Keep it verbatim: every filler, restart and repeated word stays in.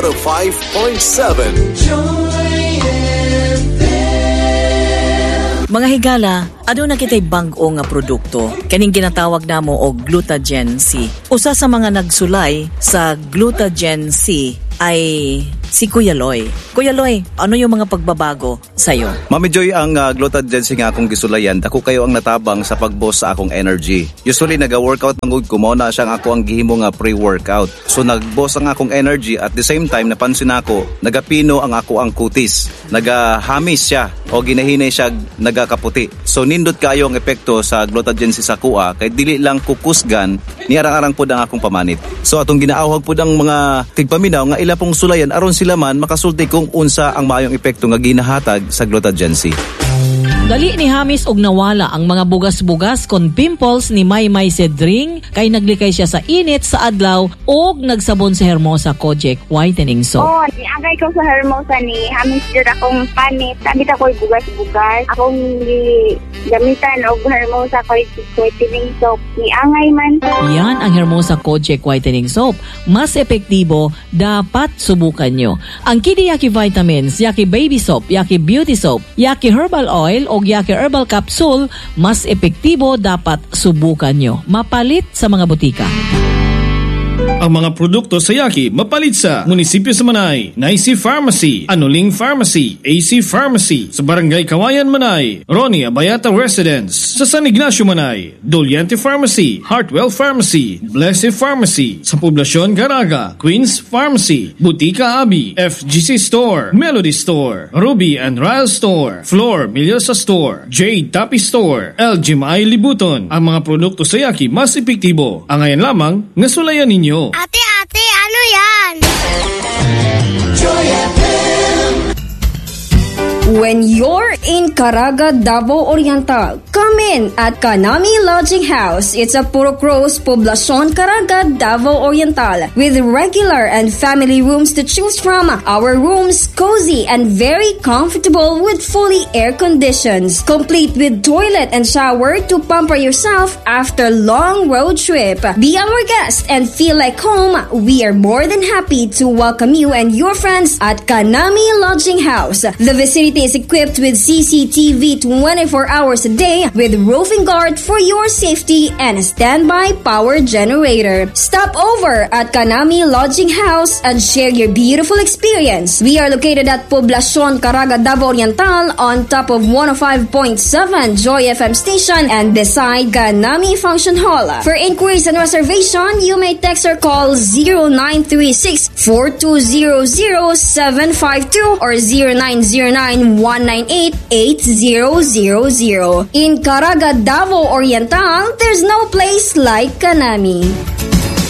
one oh five point seven. Mga higala, aduna kitay bag-o nga produkto. Kaning ginatawag namo og Glutagen C. Usa sa mga nagsulay sa Glutagen C ay si Kuya Loy. Kuya Loy, ano yung mga pagbabago sa'yo? Mami Joy, ang uh, Glutagen C nga akong gisulayan, dako kayo ang natabang sa pag-boss sa akong energy. Usually, naga-workout ng ko, mao na siyang ako ang gihimo nga pre-workout. So, nag-boss ang akong energy. At the same time, napansin ako, nagapino ang ako ang kutis. Nagahamis siya o ginahinay siya, nagakaputi. So, nindot kayo ang epekto sa Glutagen C sa kuha, kay dili lang kukusgan, niarang-arang po ang akong pamanit. So, atong ginaawhag po ang mga tigpaminaw nga ila pong sulayan aron sila man makasulti kung unsa ang mayong epekto nga ginahatag sa Glutagen C. Dali ni Hamis og nawala ang mga bugas-bugas kon pimples ni Maymay Cedring kay naglikay siya sa init sa adlaw og nagsabon sa Hermosa Kojic Whitening Soap. Oh, niagay ko sa Hermosa ni Hamis jud akong panit. Sabi ta ko'y bugas-bugas. Akong gamitan og Hermosa Kojic Whitening Soap. Niangay man. Yan ang Hermosa Kojic Whitening Soap. Mas epektibo, dapat subukan nyo. Ang Kidi Yaki Vitamins, Yaki Baby Soap, Yaki Beauty Soap, Yaki Herbal Oil o Yaki Herbal Capsule, mas epektibo, dapat subukan nyo. Mapalit sa mga butika. Ang mga produkto sa Yaki mapalit sa Munisipyo sa Manay, Naisi Pharmacy, Anuling Pharmacy, A C Pharmacy, sa Barangay Kawayan Manay, Ronnie Abayata Residence, sa San Ignacio Manay, Doliente Pharmacy, Heartwell Pharmacy, Blessed Pharmacy, sa Poblasyon Caraga, Queens Pharmacy, Butika Abi, F G C Store, Melody Store, Ruby and Ryle Store, Flor Milyosa Store, Jade Tapi Store, L G M I Libuton. Ang mga produkto sa Yaki mas epektibo. Ang ngayon lamang, nasulayan ninyo. Ate, ate, ano yan? Joy F M. When you're in Caraga, Davao Oriental, come in at Kanami Lodging House. It's a Puro Cross, Poblacion, Caraga, Davao Oriental, with regular and family rooms to choose from. Our rooms cozy and very comfortable with fully air conditions, complete with toilet and shower to pamper yourself after long road trip. Be our guest and feel like home. We are more than happy to welcome you and your friends at Kanami Lodging House. The vicinity is equipped with C C T V twenty-four hours a day with roofing guard for your safety and a standby power generator. Stop over at Kanami Lodging House and share your beautiful experience. We are located at Poblacion, Caraga, Davao Oriental on top of one oh five point seven Joy F M station and beside Kanami Function Hall. For inquiries and reservation, you may text or call zero nine three six, four two zero zero, seven five two or zero nine zero nine, one nine eight, eight zero zero zero. In Caraga, Davao Oriental, there's no place like Kanami.